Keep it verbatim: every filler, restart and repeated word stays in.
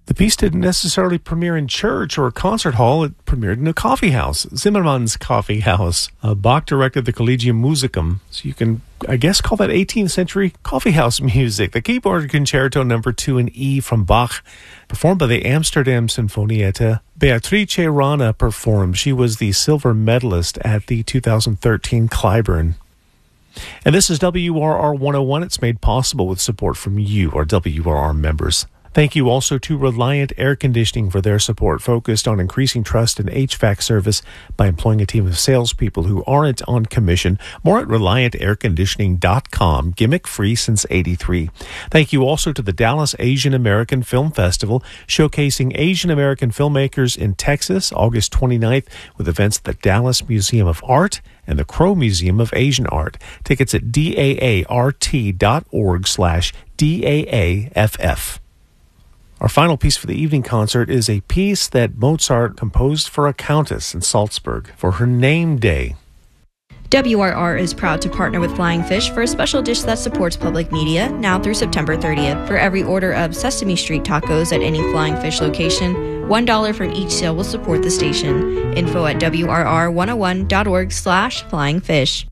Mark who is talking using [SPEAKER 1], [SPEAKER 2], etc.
[SPEAKER 1] The piece didn't necessarily premiere in church or a concert hall. It premiered in a coffee house, Zimmermann's Coffee House. Uh, Bach directed the Collegium Musicum, so you can, I guess, call that eighteenth century coffee house music. The keyboard concerto number two in E from Bach, performed by the Amsterdam Sinfonietta. Beatrice Rana performed. She was the silver medalist at the two thousand thirteen Clyburn. And this is W R R one oh one. It's made possible with support from you, our W R R members. Thank you also to Reliant Air Conditioning for their support, focused on increasing trust in H V A C service by employing a team of salespeople who aren't on commission. More at reliant air conditioning dot com, gimmick free since eighty-three. Thank you also to the Dallas Asian American Film Festival, showcasing Asian American filmmakers in Texas, August twenty-ninth, with events at the Dallas Museum of Art and the Crow Museum of Asian Art. Tickets at daart.org slash DAAFF. Our final piece for the evening concert is a piece that Mozart composed for a countess in Salzburg for her name day.
[SPEAKER 2] W R R is proud to partner with Flying Fish for a special dish that supports public media now through September thirtieth. For every order of Sesame Street tacos at any Flying Fish location, one dollar from each sale will support the station. Info at W R R one oh one dot org slash Flying Fish.